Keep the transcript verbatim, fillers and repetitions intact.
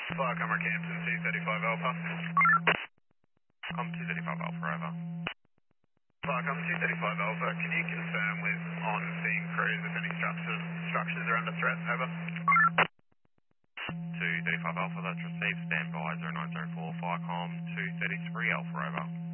Firecom Rockhampton, two thirty-five Alpha. Com two thirty-five Alpha, over. Firecom two thirty-five Alpha, can you confirm with on-scene crews if any structures, structures are under threat? Over. two thirty-five Alpha, that's received. Stand by zero nine zero four, Firecom two thirty-three Alpha, over.